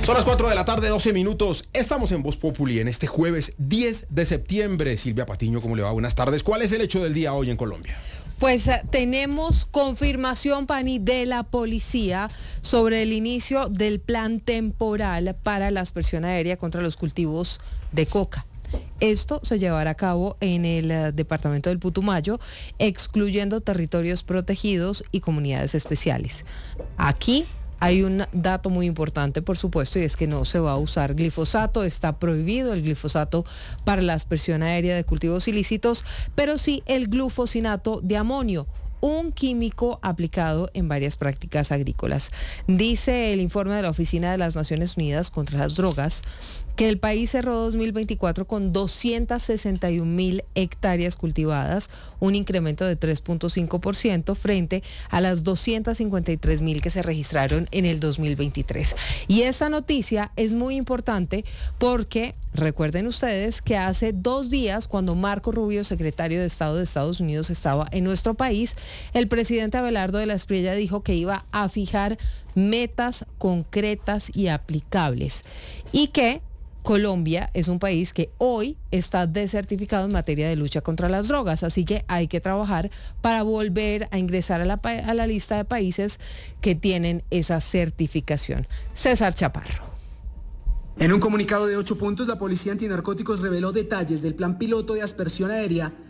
Son las 4 de la tarde, 12 minutos. Estamos en Voz Populi en este jueves 10 de septiembre. Silvia Patiño, ¿cómo le va? Buenas tardes. ¿Cuál es el hecho del día hoy en Colombia? Pues tenemos confirmación, Pani, de la policía sobre el inicio del plan temporal para la aspersión aérea contra los cultivos de coca. Esto se llevará a cabo en el departamento del Putumayo, excluyendo territorios protegidos y comunidades especiales. Aquí hay un dato muy importante, por supuesto, y es que no se va a usar glifosato. Está prohibido el glifosato para la aspersión aérea de cultivos ilícitos, pero sí el glufosinato de amonio, un químico aplicado en varias prácticas agrícolas. Dice el informe de la Oficina de las Naciones Unidas contra las Drogas que el país cerró 2024 con 261.000 hectáreas cultivadas, un incremento de 3.5% frente a las 253.000 que se registraron en el 2023. Y esta noticia es muy importante porque recuerden ustedes que hace 2 días, cuando Marco Rubio, secretario de Estado de Estados Unidos, estaba en nuestro país, el presidente Abelardo de la Espriella dijo que iba a fijar metas concretas y aplicables y que Colombia es un país que hoy está desertificado en materia de lucha contra las drogas, así que hay que trabajar para volver a ingresar a la lista de países que tienen esa certificación. César Chaparro. En un comunicado de 8 puntos, la Policía Antinarcóticos reveló detalles del plan piloto de aspersión aérea